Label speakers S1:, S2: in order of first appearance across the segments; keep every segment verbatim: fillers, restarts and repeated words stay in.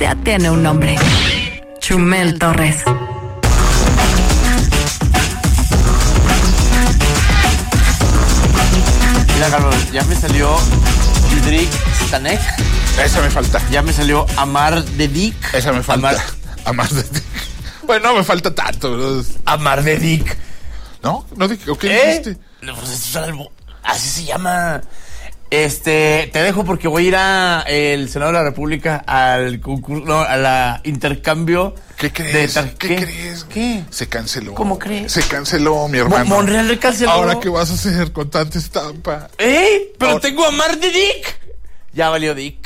S1: ya tiene un nombre. Chumel Torres.
S2: Mira, Carlos, ya me salió Idrik Stanek.
S3: Esa me falta.
S2: Ya me salió Amar de Dick.
S3: Esa me falta.
S2: Amar,
S3: Amar de Dick. Bueno, no me falta tanto, ¿verdad?
S2: Amar de Dick.
S3: ¿No? ¿No dije? ¿Qué
S2: ¿Eh?
S3: dijiste?
S2: No, pues es algo. Así se llama. Este, te dejo porque voy a ir a el Senado de la República al concurso, no, a la intercambio.
S3: ¿Qué crees?
S2: de tar-
S3: ¿Qué,
S2: ¿Qué?
S3: crees?
S2: ¿Qué?
S3: Se canceló.
S2: ¿Cómo crees?
S3: Se canceló, mi hermano.
S2: Mo- Monreal le canceló.
S3: Ahora, ¿qué vas a hacer con tanta estampa?
S2: ¡Eh! Pero
S3: Ahora-
S2: tengo a Amar de Dick. Ya valió Dick.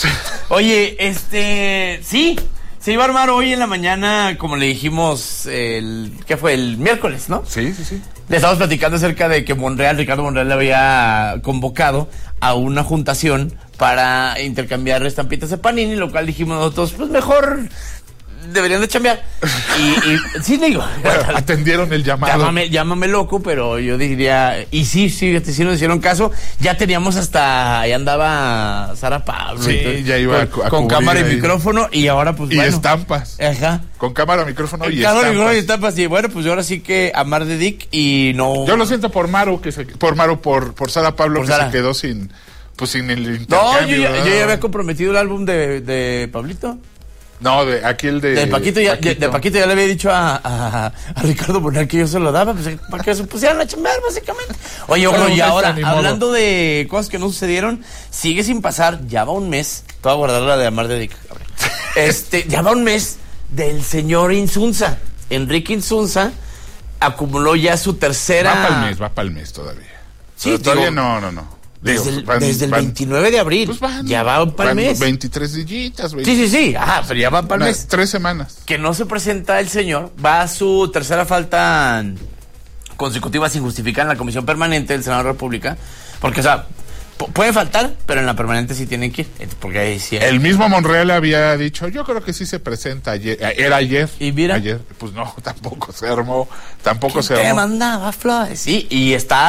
S2: Oye, este, sí, se iba a armar hoy en la mañana, como le dijimos, el, ¿qué fue? El miércoles, ¿no?
S3: Sí, sí, sí.
S2: Le estamos platicando acerca de que Monreal, Ricardo Monreal le había convocado a una juntación para intercambiar estampitas de Panini, lo cual dijimos nosotros, pues mejor deberían de chambear. Y, y sí, digo,
S3: Bueno, atendieron el llamado.
S2: llámame, llámame loco, pero yo diría, y sí, sí, sí nos hicieron caso. Ya teníamos hasta, ahí andaba Sara Pablo.
S3: Sí,
S2: entonces,
S3: ya iba a cu-
S2: con,
S3: a
S2: con
S3: cubrir
S2: cámara y
S3: ahí.
S2: micrófono, y ahora pues
S3: Y
S2: bueno.
S3: estampas.
S2: Ajá.
S3: Con cámara, micrófono y
S2: Cámara, micrófono y
S3: estampas.
S2: estampas, y bueno, pues ahora sí que Amar de Dick y no...
S3: Yo lo siento por Maru, que se, por Maru, por, por Sara Pablo,
S2: Por
S3: que
S2: Sara.
S3: se quedó sin, pues sin el
S2: No,
S3: intercambio.
S2: yo ya,
S3: ¿verdad?
S2: yo ya había comprometido el álbum de, de Pablito.
S3: No, de aquí el de...
S2: De Paquito, ya, de, de Paquito ya le había dicho a, a, a Ricardo Monreal que yo se lo daba, pues, para que se pusieran a chambear, básicamente. Oye,
S3: Pero
S2: ojo, y
S3: no
S2: ahora,
S3: está, ni modo.
S2: hablando de cosas que no sucedieron, sigue sin pasar, ya va un mes, te voy a guardar la de Amar de Dick, cabrón. Este, ya va un mes del señor Insunza. Enrique Insunza acumuló ya su tercera...
S3: Va para el mes, va para el mes todavía.
S2: Sí,
S3: Pero todavía
S2: digo,
S3: no, no, no. Digo,
S2: Desde el,
S3: van-
S2: desde el
S3: van-
S2: veintinueve de abril,
S3: Pues van,
S2: ya va para el
S3: van
S2: mes.
S3: veintitrés dillitas,
S2: Sí, sí, sí, ajá, pero ya va para el
S3: Una-
S2: mes.
S3: Tres semanas.
S2: Que no se presenta el señor, va a su tercera falta consecutiva sin justificar en la Comisión Permanente del Senado de la República, porque, o sea, pu- puede faltar, pero en la permanente sí tienen que ir, eh, porque ahí sí hay-
S3: El mismo Monreal había dicho, yo creo que sí se presenta ayer. Era ayer.
S2: ¿Y mira?
S3: Ayer. Pues no, tampoco se armó. Tampoco se
S2: te
S3: armó.
S2: mandaba flores, sí, y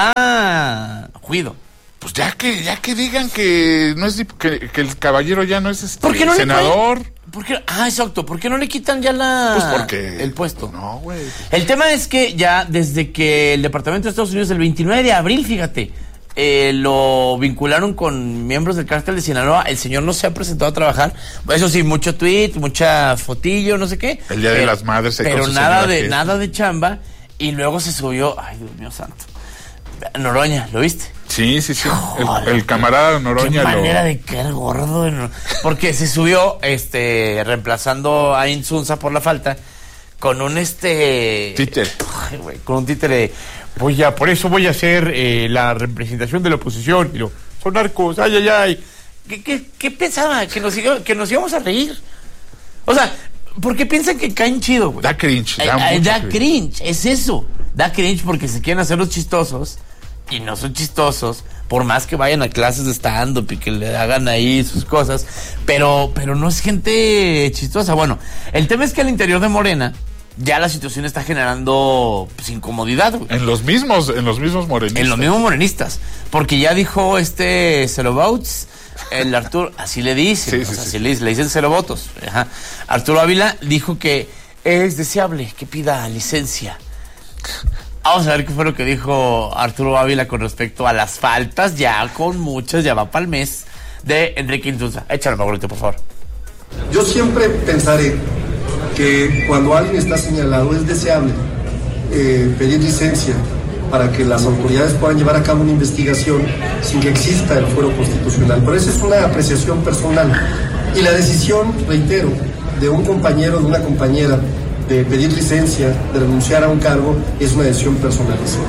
S2: está juido.
S3: Pues ya que, ya que digan que no es dip- que, que el caballero ya no es este
S2: ¿Por qué no
S3: senador.
S2: le ¿Por qué? Ah, exacto, ¿por qué no le quitan ya la
S3: Pues porque
S2: el puesto?
S3: No, güey.
S2: El tema es que ya desde que el Departamento de Estados Unidos el veintinueve de abril, fíjate, eh, lo vincularon con miembros del cártel de Sinaloa, el señor no se ha presentado a trabaar. Eso sí, mucho tweet, mucha fotillo, no sé qué.
S3: El Día de
S2: pero,
S3: las Madres se
S2: Pero
S3: con su
S2: nada
S3: señora
S2: de
S3: que-
S2: nada de chamba y luego se subió, ay, Dios mío santo. Noroña, ¿lo viste?
S3: Sí, sí, sí.
S2: Joder,
S3: el, el camarada Noroña
S2: Qué manera
S3: lo.
S2: de caer gordo. ¿No? Porque se subió, este, reemplazando a Insunza por la falta, con un este.
S3: Títere.
S2: Ay, güey, con un títere. Voy a, por eso voy a hacer eh, la representación de la oposición. Y lo, son narcos, ay, ay, ay. ¿Qué, qué, qué pensaba? Que nos, iba- que nos íbamos a reír. O sea, ¿por qué piensan que caen chido, güey?
S3: Da cringe.
S2: Eh,
S3: Da,
S2: eh,
S3: mucho
S2: da
S3: cringe.
S2: cringe, es eso. Da cringe porque se quieren hacer los chistosos y no son chistosos, por más que vayan a clases de stand-up y que le hagan ahí sus cosas, pero, pero no es gente chistosa. Bueno, el tema es que al interior de Morena ya la situación está generando pues, incomodidad, güey.
S3: En los mismos, en los mismos morenistas.
S2: En los mismos morenistas, porque ya dijo este Celobauts, el Arturo, así le dicen,
S3: Sí,
S2: o
S3: sí,
S2: sea,
S3: sí.
S2: así le, le dicen Celovotos. Ajá. Arturo Ávila dijo que es deseable que pida licencia. Vamos a ver qué fue lo que dijo Arturo Ávila con respecto a las faltas, ya con muchas, ya va para el mes, de Enrique Insunza. Échale, Maurito, por favor.
S4: Yo siempre pensaré que cuando alguien está señalado es deseable eh, pedir licencia para que las autoridades puedan llevar a cabo una investigación sin que exista el fuero constitucional. Pero esa es una apreciación personal. Y la decisión, reitero, de un compañero, de una compañera, de pedir licencia, de renunciar a un cargo, es una decisión personalizada.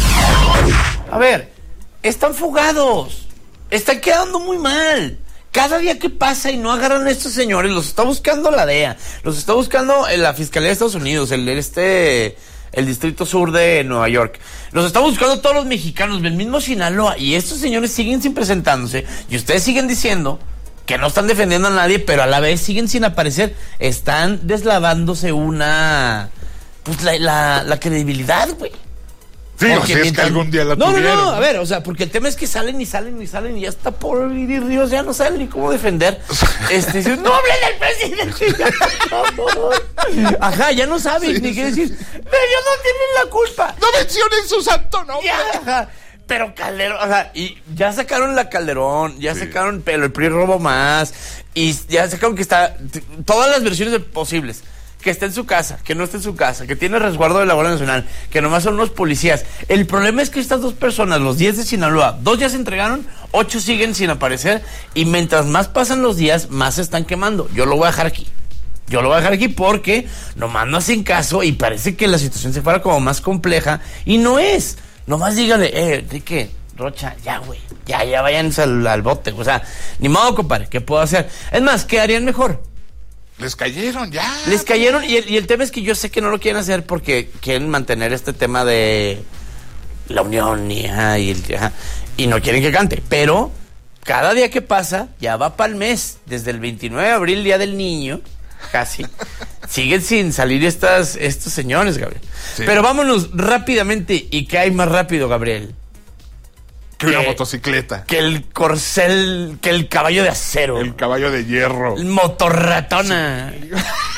S2: A ver, están fugados, están quedando muy mal. Cada día que pasa y no agarran a estos señores, los está buscando la D E A, los está buscando la Fiscalía de Estados Unidos, el este, el Distrito Sur de Nueva York. Los está buscando todos los mexicanos del mismo Sinaloa y estos señores siguen sin presentándose y ustedes siguen diciendo que no están defendiendo a nadie, pero a la vez siguen sin aparecer. Están deslavándose una, pues la, la, la credibilidad, güey.
S3: Sí, o sea, es que algún día la
S2: no,
S3: tuvieron.
S2: No, no, a ver, o sea, porque el tema es que salen y salen y salen y ya está por vivir Dios, ya no saben ni cómo defender. Este, dicen, no hablen del presidente. Ajá, ya no saben sí, ni sí. qué decir. Ellos no tienen la culpa.
S3: No mencionen su santo nombre.
S2: Ya, ajá. Pero Calderón, o sea, y ya sacaron la Calderón, ya sí. sacaron pero el P R I robo más, y ya sacaron que está, t- todas las versiones posibles. Que está en su casa, que no está en su casa, que tiene resguardo de la Guardia Nacional, que nomás son unos policías. El problema es que estas dos personas, los diez de Sinaloa, dos ya se entregaron, ocho siguen sin aparecer, y mientras más pasan los días, más se están quemando. Yo lo voy a dejar aquí. Yo lo voy a dejar aquí porque nomás no hacen caso y parece que la situación se fuera como más compleja, y no es. Nomás díganle, eh, Enrique, Rocha, ya, güey, ya, ya váyanse al, al bote. O sea, ni modo, compadre, ¿qué puedo hacer? Es más, ¿qué harían mejor?
S3: Les cayeron, ya.
S2: Les cayeron, y el, y el tema es que yo sé que no lo quieren hacer porque quieren mantener este tema de la unión y, ajá, y, el, ajá, y no quieren que cante. Pero cada día que pasa, ya va para el mes. Desde el veintinueve de abril, Día del Niño, casi, siguen sin salir estas, estos señores, Gabriel. Sí. Pero vámonos rápidamente. ¿Y qué hay más rápido, Gabriel?
S3: Que una motocicleta.
S2: Que el corcel, que el caballo de acero.
S3: El caballo de hierro.
S2: El motorratona. Sí.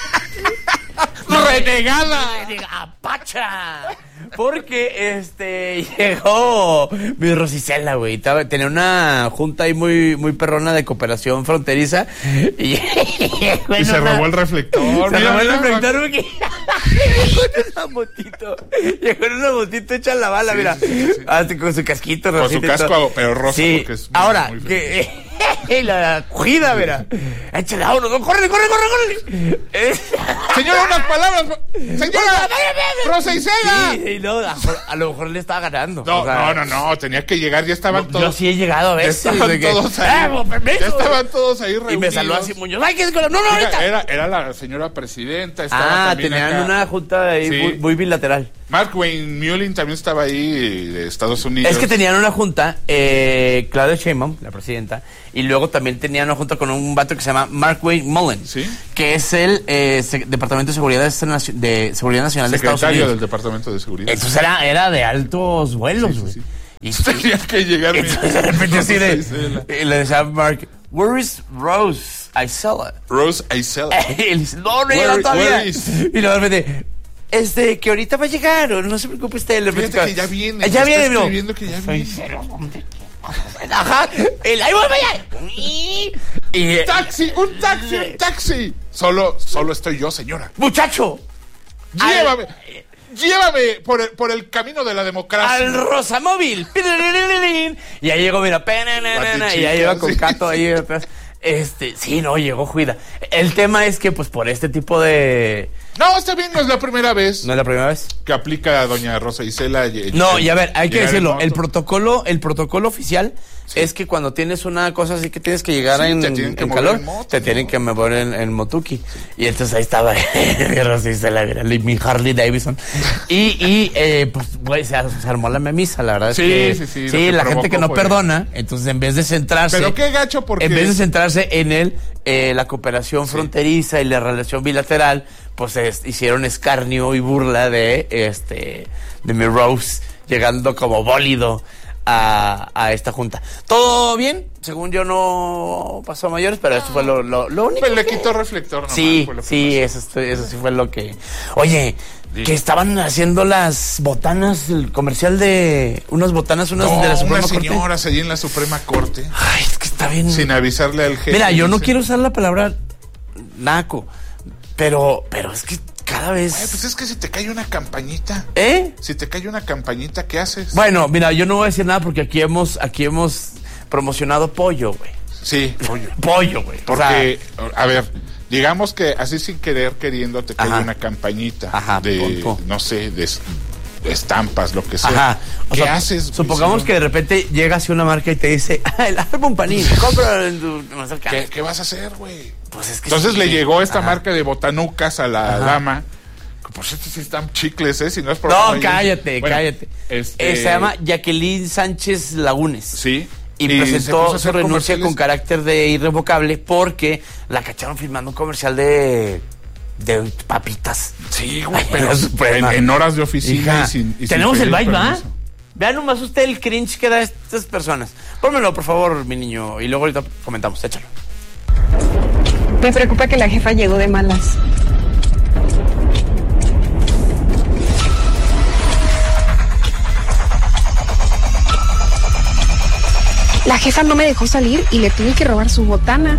S3: ¡Renegada!
S2: ¡Apacha! Porque, este, llegó mi Rosicela, güey. Tenía una junta ahí muy, muy perrona de cooperación fronteriza. Y,
S3: y se robó el reflector.
S2: Se
S3: mira,
S2: robó el
S3: mira,
S2: reflector porque llegó en una motito. Llegó en una motito hecha la bala, sí, mira. Sí, sí, sí. Hasta con su casquito.
S3: Con su casco, pero rosa.
S2: Sí.
S3: Porque es muy,
S2: ahora,
S3: muy
S2: que... la cogida, mira. Échale a uno. ¡Corre, corre, corre, corre!
S3: Señora, unas palabras. Señora, Rosa Isela.
S2: Sí, sí, no, a, a lo mejor le estaba ganando.
S3: No,
S2: o sea,
S3: no, no, no, tenía que llegar, ya estaban
S2: no,
S3: todos.
S2: Yo sí he llegado a veces.
S3: Ya estaban todos
S2: que,
S3: ahí.
S2: ¡Ah, permiso!
S3: Ya estaban todos ahí reunidos.
S2: Y me saludó así Muñoz. ¡Ay, qué es con la... No, no, ahorita!
S3: Era, era la señora presidenta. Estaba
S2: ah, tenían
S3: acá.
S2: Una junta ahí sí. muy, muy bilateral.
S3: Mark Wayne Mullin también estaba ahí de Estados Unidos.
S2: Es que tenían una junta, eh, Claudia Sheinbaum, la presidenta, y luego también tenían una junta con un vato que se llama Mark Wayne Mullin, ¿sí? Que es el eh, se, Departamento de Seguridad de, de Seguridad Nacional de Estados Unidos.
S3: Secretario del Departamento de Seguridad.
S2: Entonces era, era de altos vuelos, güey. Sí, sí, sí.
S3: Y tenían que llegar.
S2: Entonces de repente así de, y le decía a Mark, where is Rose Isela?
S3: Rose Isela.
S2: Y él dice, no, no llega todavía. Y luego de repente... Este, que ahorita va a llegar, no se preocupe usted. Le
S3: Fíjate que ya viene.
S2: Ya viene, bro.
S3: Viendo que ya viene.
S2: Ajá, el ahí voy allá. Y,
S3: taxi, un taxi, un taxi. Solo, solo estoy yo, señora.
S2: Muchacho.
S3: Llévame. Al, llévame por el, por el camino de la democracia.
S2: Al Rosamóvil. Y ahí llegó, mira, y ahí iba con Cato ahí atrás. Este, sí, no, llegó Juida. El tema es que, pues, por este tipo de...
S3: No, está bien, no es la primera vez.
S2: ¿No es la primera vez?
S3: Que aplica a doña Rosa Isela. Y,
S2: no, y a ver, hay que decirlo, el protocolo, el protocolo oficial sí. es que cuando tienes una cosa así que tienes que llegar sí, en, en calor, en moto, te tienen ¿no? que mover en, en motuki. Sí. Y entonces ahí estaba Rosa Isela, mi Harley Davidson. Y, y eh, pues, güey, se, se armó la memisa, la verdad.
S3: Sí,
S2: es que,
S3: sí, sí.
S2: Sí, la gente que no fue... perdona, entonces en vez de centrarse...
S3: Pero qué gacho porque...
S2: En vez de centrarse en el, eh, la cooperación sí. fronteriza y la relación bilateral, pues es, hicieron escarnio y burla de este de mi Rose llegando como bólido a, a esta junta. ¿Todo bien? Según yo no pasó a mayores, pero esto fue lo, lo, lo único.
S3: Pues le quitó reflector nomás.
S2: Sí, sí, eso, eso sí fue lo que... Oye, sí. que estaban haciendo las botanas, el comercial de... Unas botanas, unas
S3: no,
S2: de la Suprema
S3: unas
S2: Corte.
S3: señoras allí en la Suprema Corte.
S2: Ay, es que está bien...
S3: Sin avisarle al jefe.
S2: Mira, yo no quiero usar la palabra naco, pero, pero es que cada vez...
S3: Ay, pues es que si te cae una campañita.
S2: ¿Eh?
S3: Si te cae una campañita, ¿qué haces?
S2: Bueno, mira, yo no voy a decir nada porque aquí hemos, aquí hemos promocionado pollo, güey.
S3: Sí, pollo.
S2: Pollo, güey.
S3: Porque, o sea, a ver, digamos que así sin querer queriendo te cae ajá. una campañita ajá, de, punto. no sé, de, de estampas, lo que sea. Ajá. O ¿Qué sea, haces?
S2: Supongamos que de repente llega hacia una marca y te dice, ah, el álbum Panini, cómpralo en tu...
S3: ¿Qué, ¿Qué vas a hacer, güey?
S2: Pues es que
S3: Entonces
S2: sí,
S3: le llegó esta
S2: ajá.
S3: marca de botanucas a la ajá. dama. Pues estos sí están chicles, ¿eh? Si no es por
S2: No, cállate, bueno, cállate.
S3: Este...
S2: Eh, se llama Jacqueline Sánchez Lagunes.
S3: Sí.
S2: Y, y presentó su renuncia con carácter de irrevocable porque la cacharon filmando un comercial de... de papitas.
S3: Sí, güey, pero en, en horas de oficina.
S2: Hija, y sin, y tenemos sin el byte, ¿va? Vean nomás usted el cringe que da estas personas. Pónmelo, por favor, mi niño, y luego ahorita comentamos, échalo.
S5: Me preocupa que la jefa llegó de malas. La jefa no me dejó salir y le tuve que robar su botana.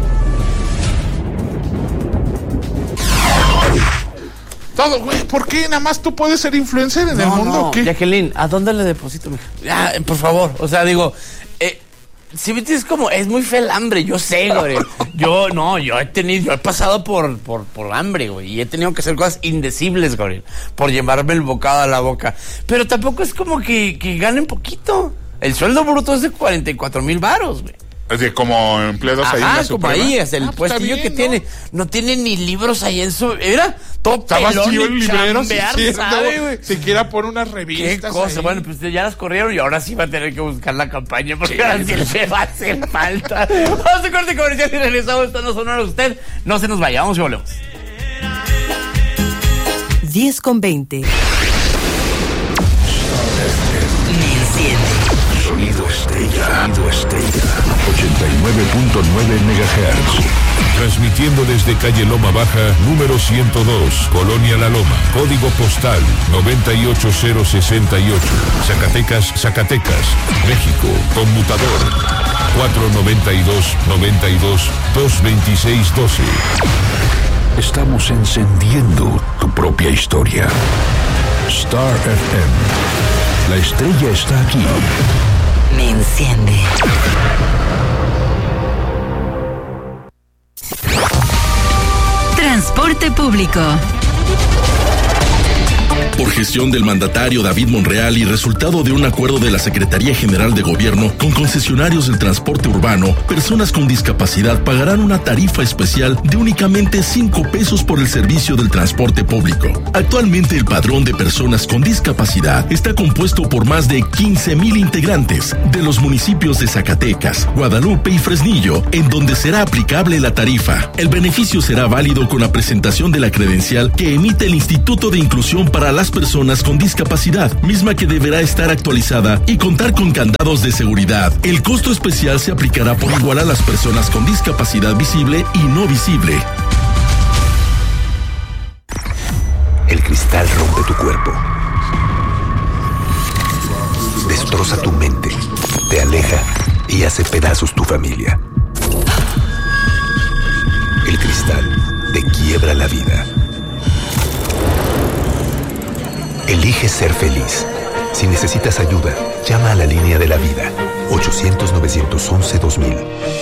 S3: Todo, güey, ¿por qué nada más tú puedes ser influencer en no, el mundo?
S2: No,
S3: ¿o qué?
S2: Jacqueline, ¿a dónde le deposito, mija? Ya, por favor, o sea, digo, eh, si me dices como, es muy feo el hambre, yo sé, güey. Yo, no, yo he tenido, yo he pasado por, por, por hambre, güey, y he tenido que hacer cosas indecibles, güey, por llevarme el bocado a la boca. Pero tampoco es como que, que ganen poquito. El sueldo bruto es de cuarenta y cuatro mil varos, güey.
S3: De como empleados ahí en la
S2: como
S3: Suprema.
S2: ahí, es el ah, puestillo bien, que ¿no? tiene. No tiene ni libros ahí en su... Era todo pelón y
S3: el librero,
S2: chambear,
S3: si
S2: ¿sabe, güey?
S3: Siquiera por unas revistas.
S2: Qué cosa,
S3: ahí.
S2: Bueno, pues ya las corrieron y ahora sí va a tener que buscar la campaña porque sí, ahora sí le va a hacer falta. Vamos a corte comercial y regresamos. Esto no sonora usted. No se nos vaya, vamos y volvemos.
S1: diez con veinte.
S6: Sonido Estrella. Sonido Estrella. ochenta y nueve punto nueve megahertz. Transmitiendo desde calle Loma Baja, número ciento dos, Colonia La Loma. Código postal noventa y ocho cero sesenta y ocho. Zacatecas, Zacatecas, México. Conmutador cuatro noventa y dos, noventa y dos, dos veintiséis doce. Estamos encendiendo tu propia historia. Star F M. La estrella está aquí.
S1: Me enciende. Transporte público.
S7: Por gestión del mandatario David Monreal y resultado de un acuerdo de la Secretaría General de Gobierno con concesionarios del transporte urbano, personas con discapacidad pagarán una tarifa especial de únicamente cinco pesos por el servicio del transporte público. Actualmente el padrón de personas con discapacidad está compuesto por más de quince mil integrantes de los municipios de Zacatecas, Guadalupe y Fresnillo, en donde será aplicable la tarifa. El beneficio será válido con la presentación de la credencial que emite el Instituto de Inclusión para las personas con discapacidad, misma que deberá estar actualizada y contar con candados de seguridad. El costo especial se aplicará por igual a las personas con discapacidad visible y no visible.
S6: El cristal rompe tu cuerpo, destroza tu mente, te aleja y hace pedazos tu familia. El cristal te quiebra la vida. Elige ser feliz. Si necesitas ayuda, llama a la línea de la vida. ochocientos, novecientos once, dos mil.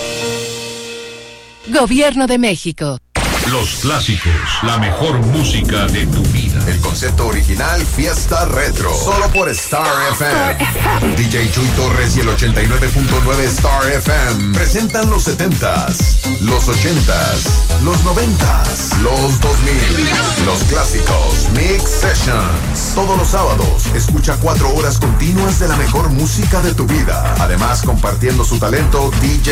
S1: Gobierno de México.
S6: Los clásicos, la mejor música de tu vida.
S8: El concepto original Fiesta Retro, solo por Star F M. D J Chuy Torres y el ochenta y nueve punto nueve Star F M presentan los setentas, los ochentas, los noventas, los dos mil, los clásicos Mix Sessions. Todos los sábados, escucha cuatro horas continuas de la mejor música de tu vida. Además, compartiendo su talento, D J